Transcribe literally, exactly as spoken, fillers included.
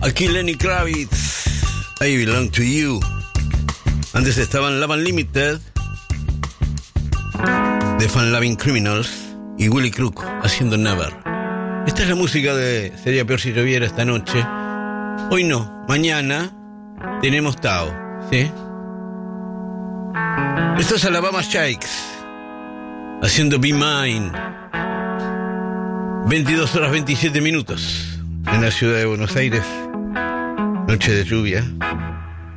Aquí Lenny Kravitz, I Belong to You. Antes estaban Love Unlimited, The Fun Loving Criminals y Willie Crook haciendo Never. Esta es la música de Sería Peor Si Lloviera esta noche. Hoy no, mañana tenemos Tao, ¿sí? Esto es Alabama Shakes haciendo Be Mine. veintidós horas veintisiete minutos en la ciudad de Buenos Aires. Noche de lluvia.